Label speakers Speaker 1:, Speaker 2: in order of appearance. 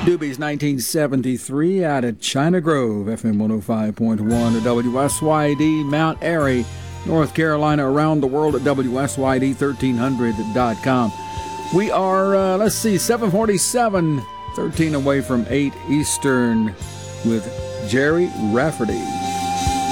Speaker 1: Doobies 1973 out at China Grove, FM 105.1 at WSYD, Mount Airy, North Carolina, around the world at WSYD1300.com. We are, 7:47, 13 away from 8 Eastern with Jerry Rafferty.